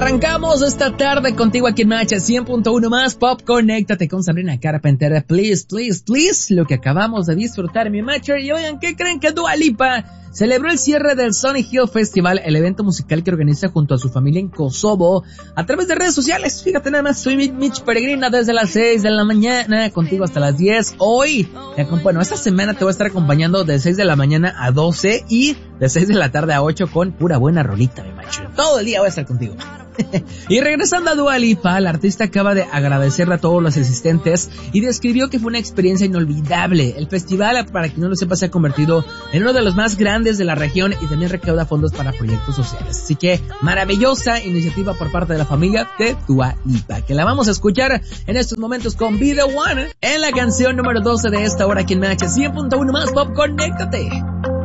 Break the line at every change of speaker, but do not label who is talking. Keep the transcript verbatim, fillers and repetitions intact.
Arrancamos esta tarde contigo aquí en Macha cien punto uno más Pop. Conéctate con Sabrina Carpenter. Please, please, please. Lo que acabamos de disfrutar, mi Matcher. Y oigan, ¿qué creen? Que Dua Lipa celebró el cierre del Sonic Hill Festival, el evento musical que organiza junto a su familia en Kosovo, a través de redes sociales. Fíjate nada más, soy Mitch Peregrina desde las seis de la mañana, contigo hasta las diez. Hoy, bueno, esta semana te voy a estar acompañando de seis de la mañana a doce y de seis de la tarde a ocho con pura buena rolita, mi macho. Todo el día voy a estar contigo. Y regresando a Dua Lipa, la artista acaba de agradecerle a todos los asistentes y describió que fue una experiencia inolvidable. El festival, para quien no lo sepa, se ha convertido en uno de los más grandes de la región y también recauda fondos para proyectos sociales. Así que maravillosa iniciativa por parte de la familia de Dua Lipa, que la vamos a escuchar en estos momentos con Be The One en la canción número doce de esta hora aquí en Macha cien punto uno más Pop. Conéctate.